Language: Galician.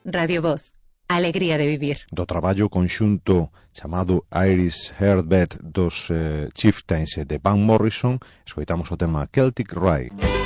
Radio Voz, alegría de vivir. Do traballo conxunto chamado Irish Heartbeat dos Chieftains de Van Morrison, escoitamos o tema Celtic Rye.